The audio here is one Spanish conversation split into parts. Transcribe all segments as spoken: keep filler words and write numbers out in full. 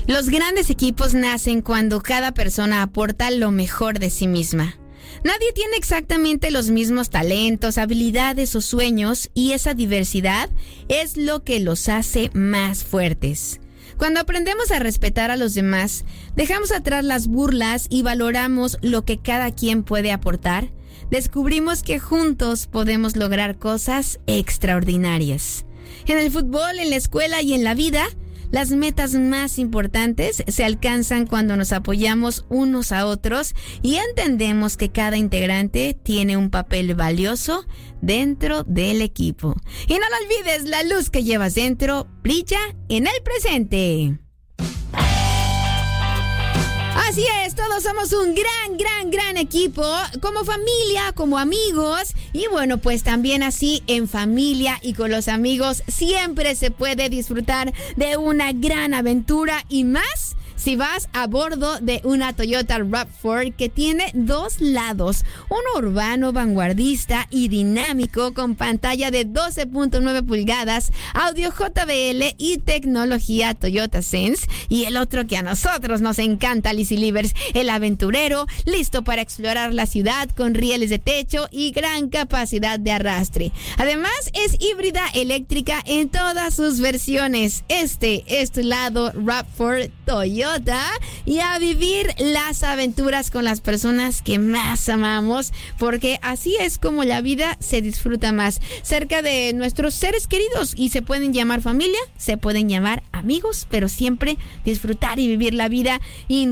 Los grandes equipos nacen cuando cada persona aporta lo mejor de sí misma. Nadie tiene exactamente los mismos talentos, habilidades o sueños, y esa diversidad es lo que los hace más fuertes. Cuando aprendemos a respetar a los demás, dejamos atrás las burlas y valoramos lo que cada quien puede aportar, descubrimos que juntos podemos lograr cosas extraordinarias. En el fútbol, en la escuela y en la vida, las metas más importantes se alcanzan cuando nos apoyamos unos a otros y entendemos que cada integrante tiene un papel valioso dentro del equipo. Y no lo olvides, la luz que llevas dentro brilla en el presente. Así es, todos somos un gran, gran, gran equipo, como familia, como amigos, y bueno, pues también así en familia y con los amigos siempre se puede disfrutar de una gran aventura, y más si vas a bordo de una Toyota RAV cuatro que tiene dos lados, uno urbano, vanguardista y dinámico con pantalla de doce punto nueve pulgadas, audio J B L y tecnología Toyota Sense, y el otro que a nosotros nos encanta, Lizzy Livers, el aventurero, listo para explorar la ciudad con rieles de techo y gran capacidad de arrastre. Además es híbrida eléctrica en todas sus versiones. Este es tu lado RAV cuatro Toyota, y a vivir las aventuras con las personas que más amamos, porque así es como la vida se disfruta más, cerca de nuestros seres queridos, y se pueden llamar familia, se pueden llamar amigos, pero siempre disfrutar y vivir la vida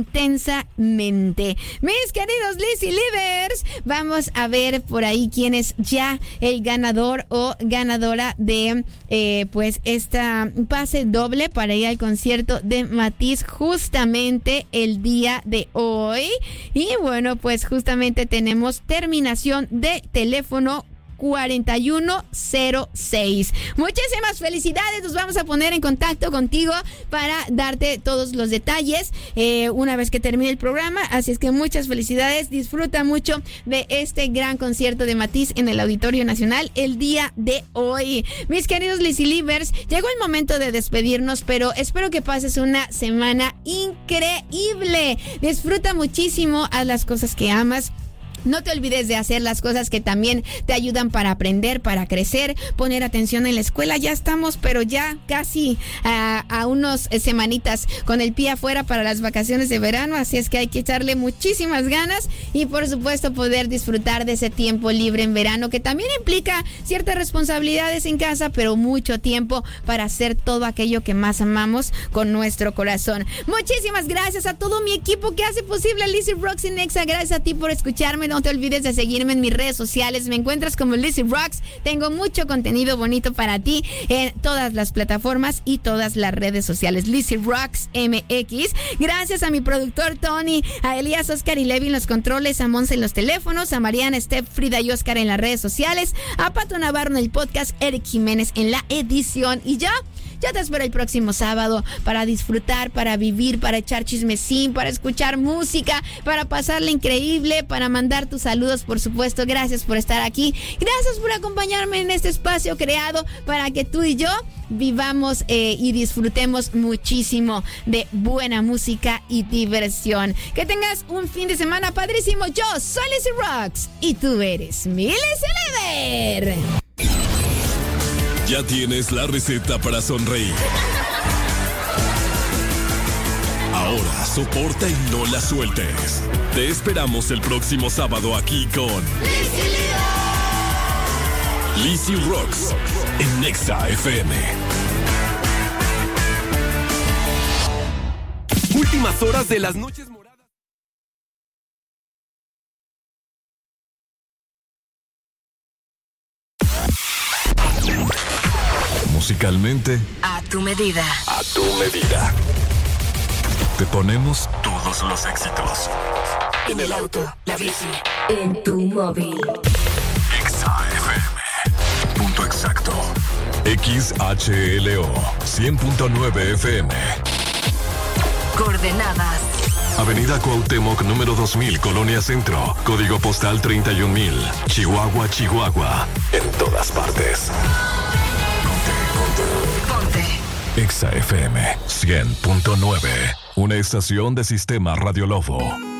intensamente. Mis queridos Lizzy Livers, vamos a ver por ahí quién es ya el ganador o ganadora de eh, pues esta pase doble para ir al concierto de Matiz justamente el día de hoy. Y bueno, pues justamente tenemos terminación de teléfono cuarenta y uno cero seis. Muchísimas felicidades, nos vamos a poner en contacto contigo para darte todos los detalles eh, una vez que termine el programa, así es que muchas felicidades, disfruta mucho de este gran concierto de Matiz en el Auditorio Nacional el día de hoy. Mis queridos Lizzy Livers, llegó el momento de despedirnos, pero espero que pases una semana increíble, disfruta muchísimo a las cosas que amas. No te olvides de hacer las cosas que también te ayudan para aprender, para crecer, poner atención en la escuela. Ya estamos, pero ya casi a, a unos semanitas con el pie afuera para las vacaciones de verano, así es que hay que echarle muchísimas ganas y por supuesto poder disfrutar de ese tiempo libre en verano, que también implica ciertas responsabilidades en casa, pero mucho tiempo para hacer todo aquello que más amamos con nuestro corazón. Muchísimas gracias a todo mi equipo que hace posible Lizzy Rocks en Exa. Gracias a ti por escucharme. No te olvides de seguirme en mis redes sociales. Me encuentras como Lizzy Rocks. Tengo mucho contenido bonito para ti en todas las plataformas y todas las redes sociales. Lizzy Rocks M X. Gracias a mi productor Tony, a Elías, Oscar y Levi en los controles, a Monse en los teléfonos, a Mariana, Steph, Frida y Oscar en las redes sociales, a Pato Navarro en el podcast, Eric Jiménez en la edición. Y yo Ya te espero el próximo sábado para disfrutar, para vivir, para echar chismecín, para escuchar música, para pasarla increíble, para mandar tus saludos, por supuesto. Gracias por estar aquí. Gracias por acompañarme en este espacio creado para que tú y yo vivamos eh, y disfrutemos muchísimo de buena música y diversión. Que tengas un fin de semana padrísimo. Yo soy Lizzy Rocks y tú eres mi Lizzy Liver. Ya tienes la receta para sonreír. Ahora soporta y no la sueltes. Te esperamos el próximo sábado aquí con Lizzy Rocks en Exa F M. Últimas horas de las noches moradas. Musicalmente, a tu medida. A tu medida. Te ponemos todos los éxitos. En el auto, la bici, en tu móvil. Exa F M. Punto exacto. X H L O cien punto nueve F M. Coordenadas: Avenida Cuauhtémoc número dos mil, Colonia Centro. Código postal treinta y un mil. Chihuahua, Chihuahua. En todas partes. Ponte. Exa F M cien punto nueve. una estación de Sistema Radio Lobo.